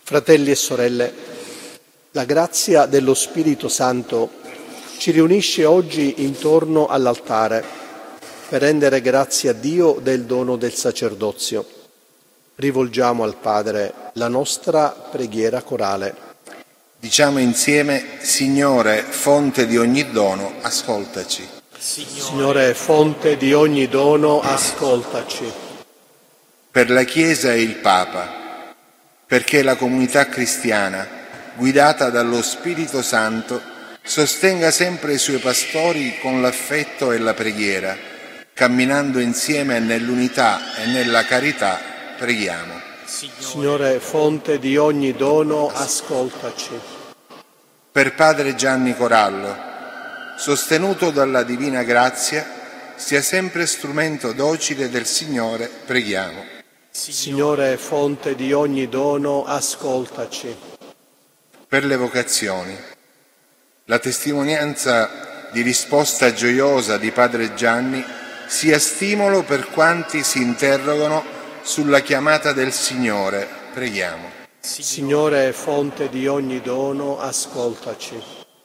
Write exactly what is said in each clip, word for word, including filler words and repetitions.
Fratelli e sorelle, la grazia dello Spirito Santo ci riunisce oggi intorno all'altare per rendere grazie a Dio del dono del sacerdozio. Rivolgiamo al Padre la nostra preghiera corale. Diciamo insieme: Signore, fonte di ogni dono, ascoltaci. Signore, fonte di ogni dono, ascoltaci. Per la Chiesa e il Papa, perché la comunità cristiana, guidata dallo Spirito Santo, sostenga sempre i suoi pastori con l'affetto e la preghiera, camminando insieme nell'unità e nella carità, preghiamo. Signore, fonte di ogni dono, ascoltaci. Per Padre Gianni Corallo, sostenuto dalla Divina Grazia, sia sempre strumento docile del Signore, preghiamo. Signore, fonte di ogni dono, ascoltaci. Per le vocazioni, la testimonianza di risposta gioiosa di Padre Gianni sia stimolo per quanti si interrogano sulla chiamata del Signore, preghiamo. Signore, fonte di ogni dono, ascoltaci.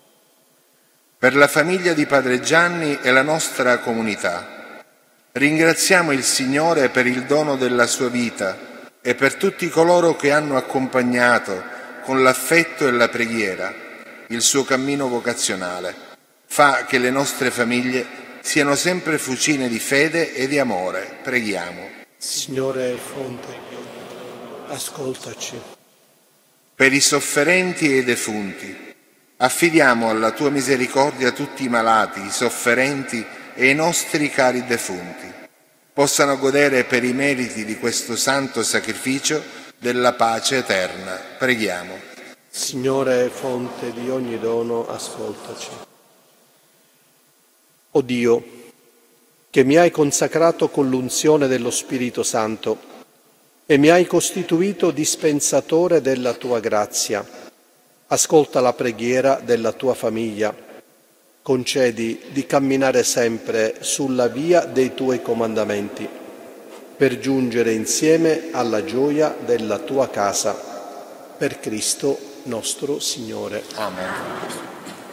Per la famiglia di Padre Gianni e la nostra comunità, ringraziamo il Signore per il dono della sua vita e per tutti coloro che hanno accompagnato con l'affetto e la preghiera il suo cammino vocazionale. Fa che le nostre famiglie siano sempre fucine di fede e di amore. Preghiamo. Signore, fonte di ogni dono, ascoltaci. Per i sofferenti e i defunti, affidiamo alla tua misericordia tutti i malati, i sofferenti e i nostri cari defunti possano godere per i meriti di questo santo sacrificio della pace eterna. Preghiamo. Signore, fonte di ogni dono, ascoltaci. O Dio, che mi hai consacrato con l'unzione dello Spirito Santo e mi hai costituito dispensatore della tua grazia, ascolta la preghiera della tua famiglia. Concedi di camminare sempre sulla via dei tuoi comandamenti, per giungere insieme alla gioia della tua casa. Per Cristo nostro Signore. Amen.